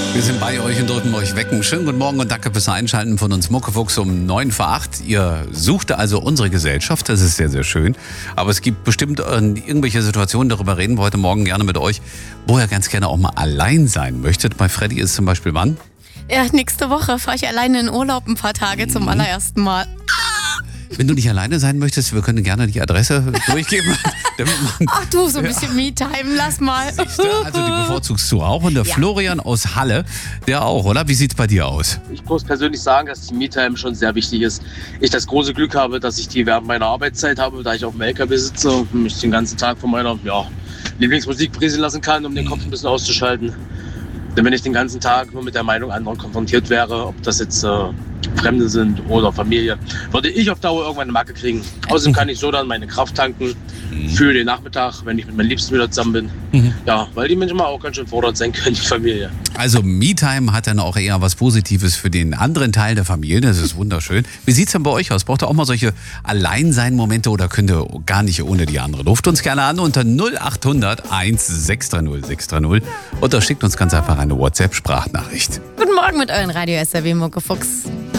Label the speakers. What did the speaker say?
Speaker 1: Wir sind bei euch und drücken euch wecken. Schönen guten Morgen und danke fürs Einschalten von uns Muckefuchs um 9 vor 8. Ihr sucht also unsere Gesellschaft, das ist sehr, sehr schön. Aber es gibt bestimmt irgendwelche Situationen, darüber reden wir heute Morgen gerne mit euch, wo ihr ganz gerne auch mal allein sein möchtet. Bei Freddy ist zum Beispiel wann?
Speaker 2: Ja, nächste Woche fahre ich alleine in Urlaub ein paar Tage zum allerersten Mal.
Speaker 1: Wenn du nicht alleine sein möchtest, wir können gerne die Adresse durchgeben.
Speaker 2: Ach du, so ein bisschen Me-Time, lass mal.
Speaker 1: Also die bevorzugst du auch. Und der Florian aus Halle, der auch, oder? Wie sieht's bei dir aus?
Speaker 3: Ich muss persönlich sagen, dass die Me-Time schon sehr wichtig ist. Ich das große Glück habe, dass ich die während meiner Arbeitszeit habe, da ich auf dem LKW sitze und mich den ganzen Tag von meiner Lieblingsmusik präsentieren lassen kann, um den Kopf ein bisschen auszuschalten. Denn wenn ich den ganzen Tag nur mit der Meinung anderer konfrontiert wäre, ob das jetzt Fremde sind oder Familie, würde ich auf Dauer irgendwann eine Macke kriegen. Außerdem kann ich so dann meine Kraft tanken für den Nachmittag, wenn ich mit meinen Liebsten wieder zusammen bin. Ja, weil die manchmal auch ganz schön fordernd sein können, die Familie.
Speaker 1: Also Me-Time hat dann auch eher was Positives für den anderen Teil der Familie, das ist wunderschön. Wie sieht's denn bei euch aus? Braucht ihr auch mal solche Alleinsein-Momente oder könnt ihr gar nicht ohne die anderen? Ruft uns gerne an unter 0800 1630 630 oder schickt uns ganz einfach eine WhatsApp-Sprachnachricht.
Speaker 2: Guten Morgen mit euren Radio SRW Muckefuchs.